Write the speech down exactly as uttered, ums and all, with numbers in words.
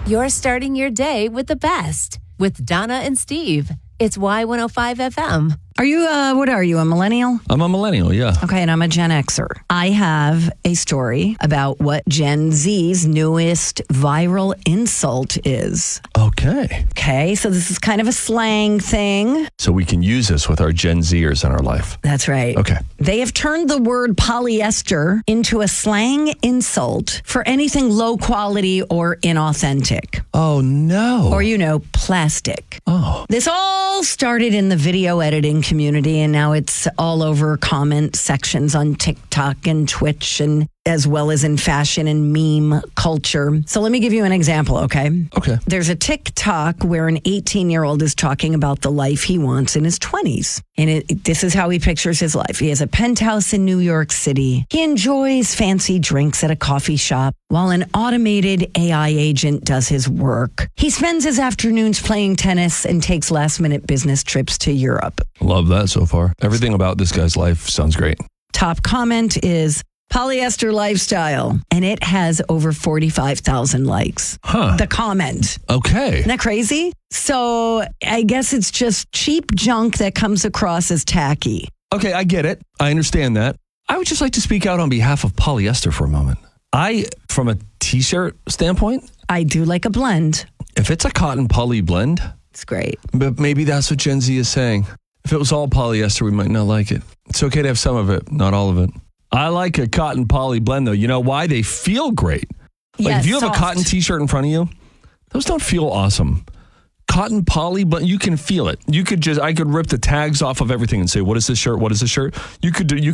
You're starting your day with the best with Donna and Steve. It's Y one oh five F M. Are you, uh, what are you, a millennial? I'm a millennial, yeah. Okay, and I'm a Gen Xer. I have a story about what Gen Z's newest viral insult is. Okay. Okay, so this is kind of a slang thing. So we can use this with our Gen Zers in our life. That's right. Okay. They have turned the word polyester into a slang insult for anything low quality or inauthentic. Oh, no. Or, you know, plastic. Oh. This all started in the video editing community, and now it's all over comment sections on TikTok and Twitch, and as well as in fashion and meme culture. So let me give you an example, okay? Okay. There's a TikTok where an eighteen-year-old is talking about the life he wants in his twenties. And it, this is how he pictures his life. He has a penthouse in New York City. He enjoys fancy drinks at a coffee shop while an automated A I agent does his work. He spends his afternoons playing tennis and takes last-minute business trips to Europe. Love that so far. Everything about this guy's life sounds great. Top comment is polyester lifestyle, and it has over forty-five thousand likes. Huh. The comment. Okay. Isn't that crazy? So I guess it's just cheap junk that comes across as tacky. Okay, I get it. I understand that. I would just like to speak out on behalf of polyester for a moment. I, from a t-shirt standpoint, I do like a blend. if it's a cotton poly blend, It's great. but maybe that's what Gen Z is saying. If it was all polyester, we might not like it. It's okay to have some of it, not all of it. I like a cotton poly blend, though. You know why? They feel great. Like Yeah, if you have soft. a cotton t-shirt in front of you, those don't feel awesome. Cotton poly, but you can feel it. You could just, I could rip the tags off of everything and say, what is this shirt? What is this shirt? You could do, you